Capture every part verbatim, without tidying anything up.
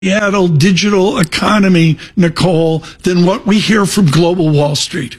Seattle digital economy, Nicole, than what we hear from global Wall Street?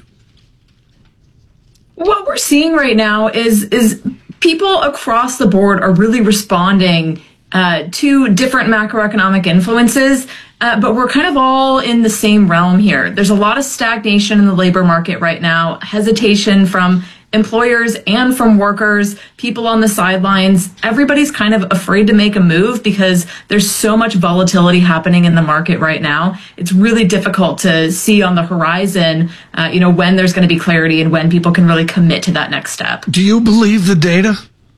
What we're seeing right now is is people across the board are really responding uh, to different macroeconomic influences, uh, but we're kind of all in the same realm here. There's a lot of stagnation in the labor market right now, hesitation from employers and from workers, people on the sidelines. Everybody's kind of afraid to make a move because there's so much volatility happening in the market right now. It's really difficult to see on the horizon, uh, you know, when there's going to be clarity and when people can really commit to that next step. Do you believe the data?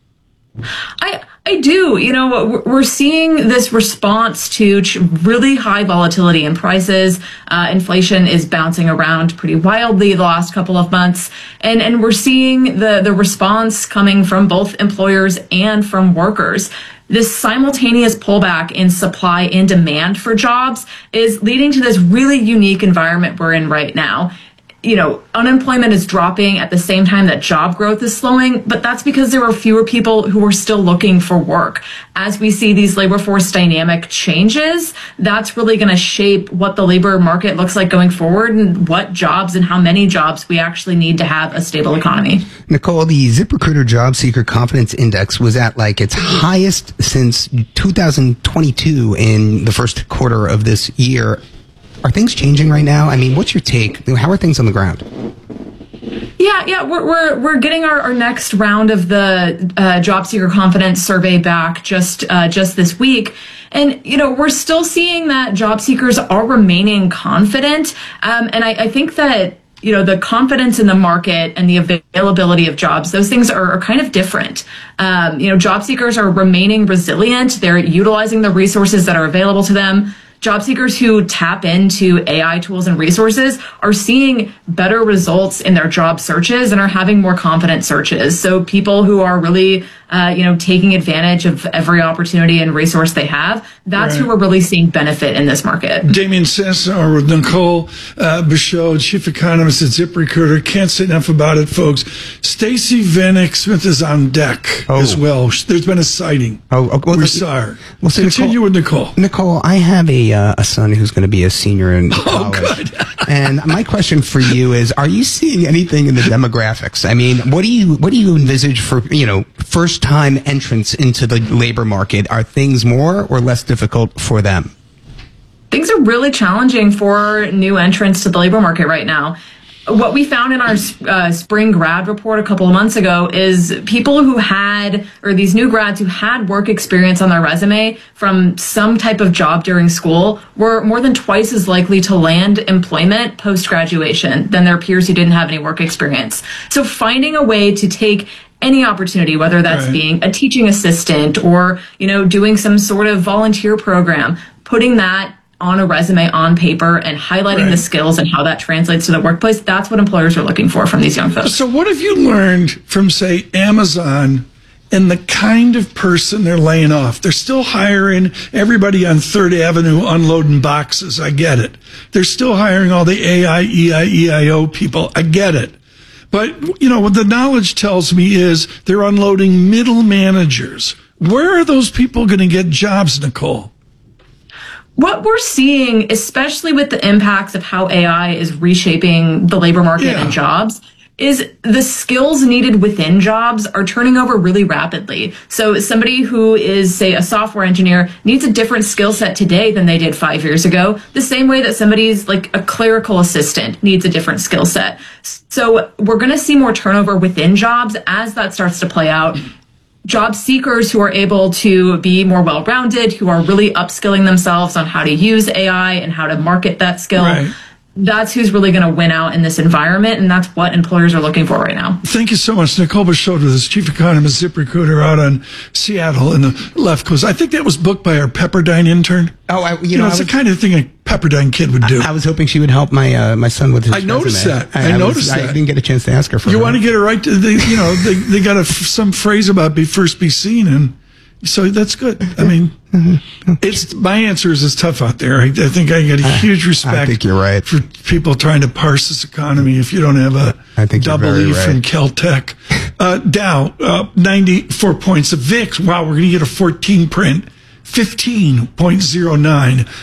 I I do. You know, we're seeing this response to really high volatility in prices. Uh, inflation is bouncing around pretty wildly the last couple of months. And, and we're seeing the, the response coming from both employers and from workers. This simultaneous pullback in supply and demand for jobs is leading to this really unique environment we're in right now. You know, unemployment is dropping at the same time that job growth is slowing, but that's because there are fewer people who are still looking for work. As we see these labor force dynamic changes, that's really going to shape what the labor market looks like going forward and what jobs and how many jobs we actually need to have a stable economy. Nicole, the ZipRecruiter Job Seeker Confidence Index was at like its highest since two thousand twenty-two in the first quarter of this year. Are things changing right now? I mean, what's your take? How are things on the ground? Yeah, yeah, we're we're, we're getting our, our next round of the uh, Job Seeker Confidence Survey back just uh, just this week. And, you know, we're still seeing that job seekers are remaining confident. Um, and I, I think that, you know, the confidence in the market and the availability of jobs, those things are, are kind of different. Um, you know, job seekers are remaining resilient. They're utilizing the resources that are available to them. Job seekers who tap into A I tools and resources are seeing better results in their job searches and are having more confident searches. So people who are really, uh, you know, taking advantage of every opportunity and resource they have, that's right. Who we're really seeing benefit in this market. Damien Sansone with Nicole uh, Bachod, chief economist at ZipRecruiter. Can't say enough about it, folks. Stacey Vanek Smith is on deck oh. as well. There's been a sighting. Oh, okay. Well, we saw her. Well, so Continue Nicole, with Nicole. Nicole, I have a uh, a son who's going to be a senior in college. Oh, good. And my question for you is: are you seeing anything in the demographics? I mean, what do you what do you envisage for you know first time entrants into the labor market? Are things more or less difficult for them? Things are really challenging for new entrants to the labor market right now. What we found in our uh, spring grad report a couple of months ago is people who had, or these new grads who had work experience on their resume from some type of job during school were more than twice as likely to land employment post-graduation than their peers who didn't have any work experience. So finding a way to take any opportunity, whether that's right. being a teaching assistant or, you know, doing some sort of volunteer program, putting that on a resume on paper and highlighting right. the skills and how that translates to the workplace, that's what employers are looking for from these young folks. So what have you learned from, say, Amazon and the kind of person they're laying off? They're still hiring everybody on Third Avenue unloading boxes. I get it. They're still hiring all the A I, E I, E I O people. I get it. But, you know, what the knowledge tells me is they're unloading middle managers. Where are those people going to get jobs, Nicole? What we're seeing, especially with the impacts of how A I is reshaping the labor market yeah. and jobs, is the skills needed within jobs are turning over really rapidly. So somebody who is, say, a software engineer needs a different skill set today than they did five years ago, the same way that somebody's like a clerical assistant needs a different skill set. So we're going to see more turnover within jobs as that starts to play out. Job seekers who are able to be more well-rounded, who are really upskilling themselves on how to use A I and how to market that skill. Right. That's who's really going to win out in this environment, and that's what employers are looking for right now. Thank you so much. Nicole Bachod with us, chief economist, ZipRecruiter out on Seattle in the left coast. I think that was booked by our Pepperdine intern. Oh, I, you, you know, know, it's was, the kind of thing a Pepperdine kid would do. I, I was hoping she would help my uh, my son with his I noticed resume. that. I, I, I noticed was, that. I didn't get a chance to ask her for You her. want to get it right? To, they, you know, they they got a, some phrase about be first, be seen, and so that's good. I mean, it's my answer is it's tough out there. I, I think I get a huge respect. I think you're right. For people trying to parse this economy. If you don't have a I think double E right. from Caltech, uh, Dow uh, ninety-four points. The V I X. Wow, we're going to get a fourteen print. fifteen point oh nine.